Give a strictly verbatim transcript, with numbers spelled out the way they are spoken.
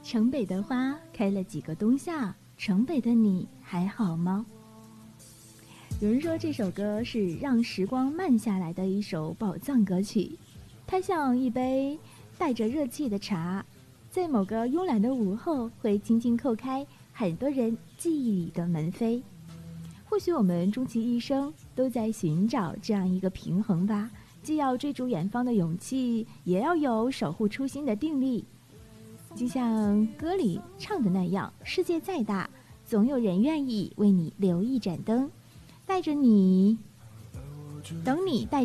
城北的花开了几个冬夏，城北的你还好吗？有人说这首歌是让时光慢下来的一首宝藏歌曲，它像一杯带着热气的茶，在某个慵懒的午后会轻轻叩开很多人记忆里的门扉。或许我们终其一生都在寻找这样一个平衡吧，既要追逐远方的勇气，也要有守护初心的定力。就像歌里唱的那样，世界再大，总有人愿意为你留一盏灯，带着你，等你带